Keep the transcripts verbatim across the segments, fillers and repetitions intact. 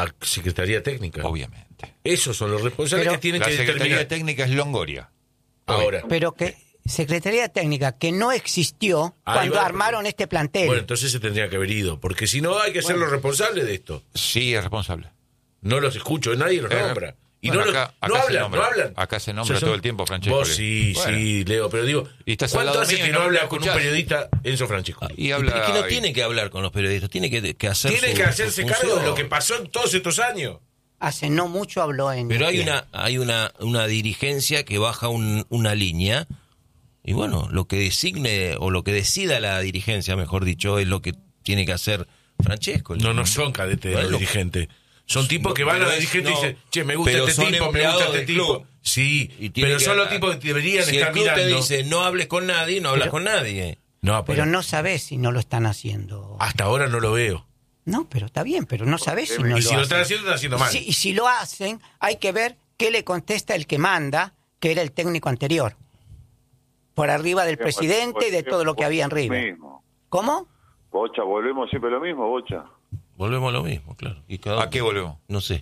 A Secretaría Técnica. Obviamente. Esos son los responsables Pero que tienen La que Secretaría determinar. Técnica es Longoria. Ahora. Pero que Secretaría Técnica que no existió Ahí cuando va. armaron este plantel. Bueno, entonces se tendría que haber ido. Porque si no, hay que ser Bueno. los responsables de esto. Sí, es responsable. No los escucho, nadie los Eh, nombra. Y bueno, no, los- acá- no acá se hablan, nombra. no hablan. Acá se nombra O sea, son- todo el tiempo, Francesco. Vos sí, Bueno. sí, Leo, pero digo, Y estás al ¿cuánto lado hace mío que y no no habla me con un escuchás? periodista Enzo Francesco? Y Y habla. es que no y- tiene que hablar con los periodistas, tiene que, que hacer Tiene su- que hacerse su cargo de función. lo que pasó en todos estos años. Hace no mucho habló en... Pero hay Bien. una hay una, una dirigencia que baja un- una línea y bueno, lo que designe o lo que decida la dirigencia, mejor dicho, es lo que tiene que hacer Francesco. No, no son cadetes de los Bueno. dirigentes. Son tipos que van a pero la es- dirigente y no, dicen, che, me gusta pero este son tipo, me empleados gusta este del tipo. club. Sí, Y tiene pero que- son los tipos que deberían si estar el club mirando. te dice no hables con nadie, no hablas Pero- con nadie. No, pero, Pero no sabés si no lo están haciendo. hasta ahora no lo veo. No, pero está bien, pero no sabés si no y lo si lo están hacen. haciendo, están haciendo mal. Sí, y si lo hacen, hay que ver qué le contesta el que manda, que era el técnico anterior. Por arriba del presidente y de todo lo que había en River. Mismo. ¿Cómo? Bocha, volvemos siempre lo mismo, Bocha. Volvemos a lo mismo, claro. Y cada- ¿A qué volvemos? No sé,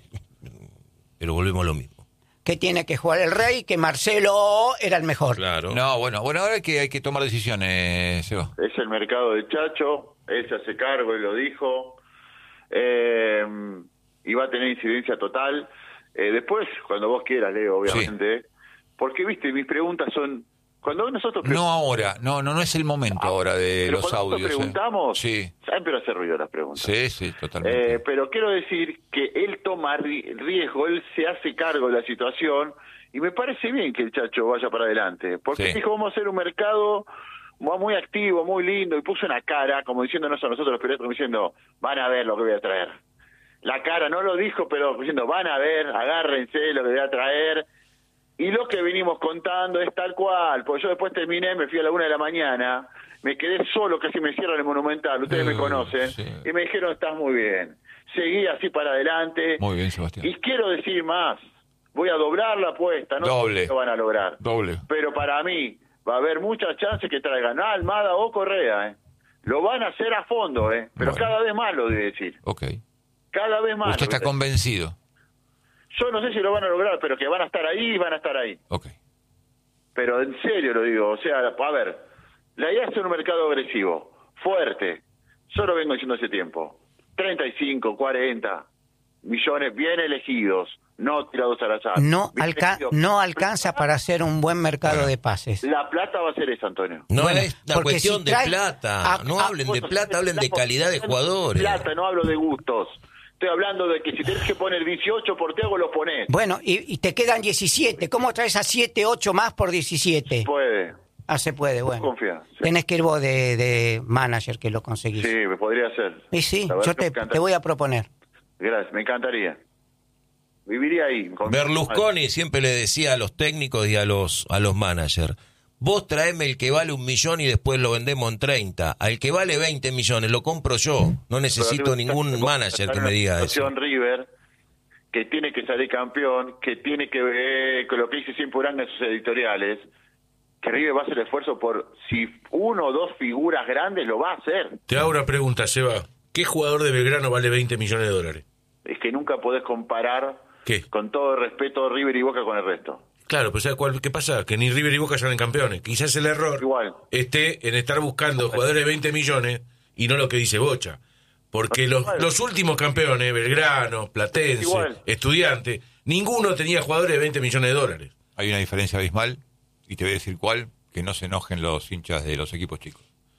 pero volvemos a lo mismo. Que tiene que jugar el Rey, que Marcelo era el mejor. Claro. No, bueno, bueno, ahora hay que, hay que tomar decisiones, Seba. Es el mercado de Chacho, él se hace cargo y lo dijo. Eh, y va a tener incidencia total. Eh, después, cuando vos quieras, Leo, obviamente. Porque, viste, mis preguntas son... Cuando nosotros No ahora, no, no, no es el momento ahora de pero los cuando nosotros audios. eh. preguntamos, Sí, saben, pero hace ruido las preguntas. sí, sí, totalmente. Eh, pero quiero decir que él toma ri- riesgo, él se hace cargo de la situación y me parece bien que el Chacho vaya para adelante, porque Sí. dijo vamos a hacer un mercado mu- muy activo, muy lindo y puso una cara como diciéndonos a nosotros los periodistas, como diciendo van a ver lo que voy a traer. La cara no lo dijo, pero diciendo van a ver, agárrense lo que voy a traer. Y lo que venimos contando es tal cual, porque yo después terminé, me fui a la una de la mañana, me quedé solo, casi me cierran el Monumental, ustedes me Uh, conocen, sí. y me dijeron, estás muy bien. Seguí así para adelante. Muy bien, Sebastián. Y quiero decir más, voy a doblar la apuesta, no Doble. sé si lo van a lograr. Doble. Pero para mí va a haber muchas chances que traigan a Almada o Correa, ¿eh? Lo van a hacer a fondo, ¿eh? Pero Bueno. cada vez más lo debe decir, Ok. cada vez más. Usted lo está debe decir. convencido. Yo no sé si lo van a lograr, pero que van a estar ahí, van a estar ahí. Ok. Pero en serio lo digo, o sea, a ver, la idea es hacer un mercado agresivo, fuerte. Yo lo vengo diciendo hace tiempo. treinta y cinco, cuarenta millones bien elegidos, no tirados al azar. No, Bien alca- elegidos. no alcanza para hacer un buen mercado de pases. La plata va a ser esa, Antonio. No Bueno, es la porque cuestión si de trae- plata. a- no a- hablen de plata, hablen de calidad de jugadores. Plata, no hablo de gustos. Estoy hablando de que si tenés que poner dieciocho por Thiago, los ponés. Bueno, y, y te quedan diecisiete. ¿Cómo traes a siete, ocho más por diecisiete? Puede. Ah, se puede, bueno. Confía. Sí. Tenés que ir vos de, de manager que lo conseguís. Sí, me podría hacer. Y sí, La verdad yo que me te, encanta. te voy a proponer. Gracias, me encantaría. Viviría ahí. con- Berlusconi siempre le decía a los técnicos y a los a los managers, vos traeme el que vale un millón y después lo vendemos en treinta. Al que vale veinte millones lo compro yo. No necesito Pero ningún River manager que está me en diga una eso. situación River, que tiene que salir campeón, que tiene que ver con lo que dice siempre Uranga en sus editoriales, que River va a hacer esfuerzo por, si uno o dos figuras grandes, lo va a hacer. Te hago una pregunta, Seba. ¿Qué jugador de Belgrano vale veinte millones de dólares? Es que nunca podés comparar, ¿Qué? con todo el respeto, River y Boca con el resto. Claro, pero ¿sabes cuál, qué pasa? Que ni River y Boca salen campeones. Quizás el error Igual. esté en estar buscando jugadores de veinte millones y no lo que dice Bocha. Porque los, Igual. los últimos campeones, Belgrano, Platense, Igual. Estudiante, ninguno tenía jugadores de veinte millones de dólares. Hay una diferencia abismal, y te voy a decir cuál, que no se enojen los hinchas de los equipos chicos.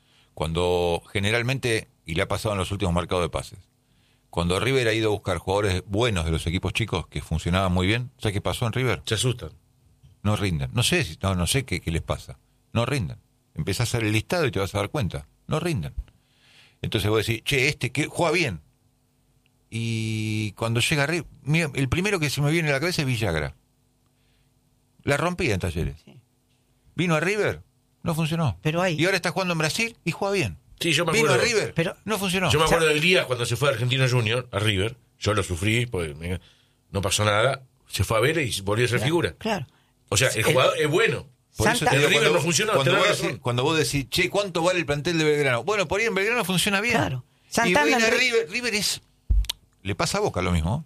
Cuando generalmente, y le ha pasado en los últimos mercados de pases, cuando River ha ido a buscar jugadores buenos de los equipos chicos que funcionaban muy bien, ¿sabes qué pasó en River? Se asustan. No rinden. No sé, si- no, no sé qué, qué les pasa. No rinden. Empezás a hacer el listado y te vas a dar cuenta. No rinden. Entonces vos decís, che, este que juega bien. Y cuando llega River, mira, el primero que se me viene a la cabeza es Villagra. La rompía en Talleres. Vino a River, no funcionó. Pero hay- Y ahora está jugando en Brasil y juega bien. Sí, yo me Vino acuerdo. a River, Pero- no funcionó. Yo me acuerdo del día cuando se fue a Argentino Junior, a River. Yo lo sufrí, pues me- no pasó nada. Se fue a ver y volvió a ser figura. Claro. O sea, el El- jugador es bueno. Por eso Santa- te digo, El River cuando, no vos- funcionó, cuando, tenés vos razón. decís, cuando vos decís, che, ¿cuánto vale el plantel de Belgrano? Bueno, por ahí en Belgrano funciona bien. Claro. Y Santana viene a en Ri- River, River es... Le pasa a Boca lo mismo.